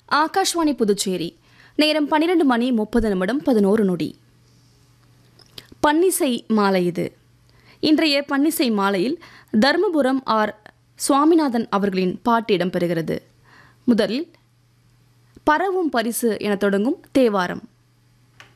ஆகாஷ்வாணி புதுச்சேரி. நேரம் 12:30 பன்னிசை மாலை. இது இன்றைய பன்னிசை மாலையில் தர்மபுரம் ஆர். சுவாமிநாதன் அவர்களின் பாட்டு இடம்பெறுகிறது. முதலில் பரவும் பரிசு என தொடங்கும் தேவாரம்.